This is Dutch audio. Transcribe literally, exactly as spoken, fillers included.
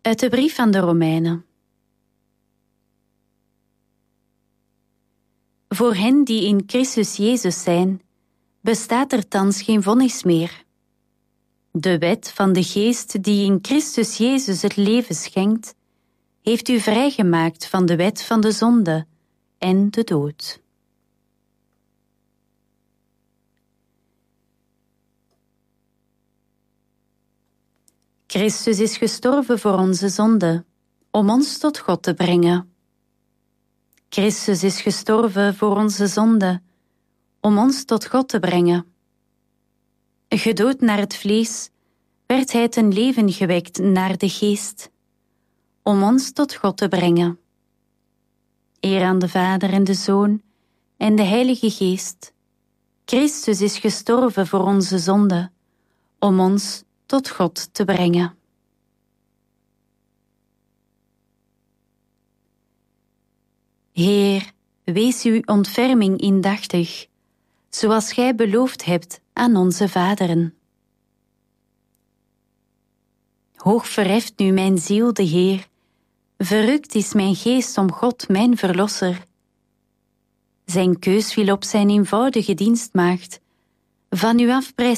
Uit de brief aan de Romeinen. Voor hen die in Christus Jezus zijn, bestaat er thans geen vonnis meer. De wet van de Geest die in Christus Jezus het leven schenkt, heeft u vrijgemaakt van de wet van de zonde en de dood. Christus is gestorven voor onze zonde, om ons tot God te brengen. Christus is gestorven voor onze zonde, om ons tot God te brengen. Gedood naar het vlees, werd hij ten leven gewekt naar de geest, om ons tot God te brengen. Eer aan de Vader en de Zoon en de Heilige Geest. Christus is gestorven voor onze zonde, om ons tot God te brengen. Heer, wees uw ontferming indachtig, zoals gij beloofd hebt aan onze vaderen. Hoog verheft nu mijn ziel de Heer, verrukt is mijn geest om God, mijn Verlosser. Zijn keus viel op zijn eenvoudige dienstmaagd, van u af prijst